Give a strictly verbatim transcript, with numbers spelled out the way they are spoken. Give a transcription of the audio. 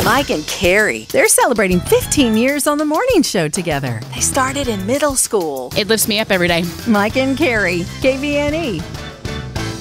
Mike and Carrie. They're celebrating fifteen years on the morning show together. They started in middle school. It lifts me up every day. Mike and Carrie, K V N E.